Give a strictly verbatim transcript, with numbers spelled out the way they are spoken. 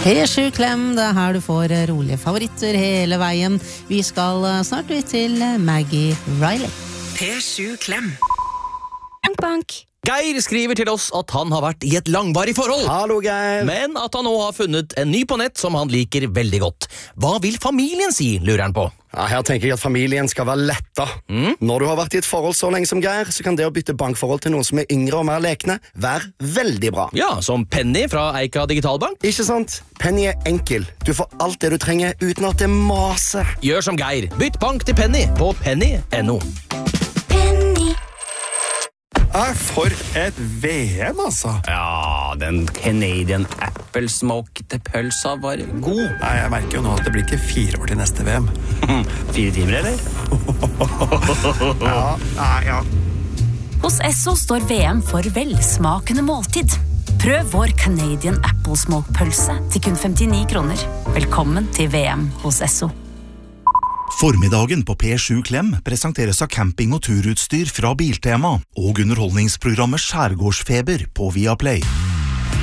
P sju Klem, det er her du får rolige favoritter hele veien. Vi skal snart ut til Maggie Riley. P sju Klem. Bank, bank. Geir skriver til oss at han har vært i et langvarig forhold. Hallo, Geir. Men at han nå har funnet en ny på nett som han liker veldig godt. Hva vil familien si, lurer han på? Ja, her tenker jeg at familien skal være letta. Mm. Når du har vært i et forhold så lenge som Geir, så kan det å bytte bankforhold til noen som er yngre og mer lekne være veldig bra. Ja, som Penny fra Eika Digitalbank. Ikke sant? Penny er enkel. Du får alt det du trenger uten at det maser. Gjør som Geir. Bytt bank til Penny på penny punktum no. Ah, for et V M, altså. Ja, den Canadian Apple Smoked pølsa var god. Nei, jeg merker jo nå at det blir ikke fire år til neste V M. Fire timer, eller? ja, nei, ja. Hos Esso står V M for velsmakende måltid. Prøv vår Canadian Apple Smoked pølse til kun femtini kroner. Velkommen til V M hos Esso. Formiddagen på P sju Klem presenteres av camping- og turutstyr fra Biltema og underholdningsprogrammet Skjærgårdsfeber på Viaplay.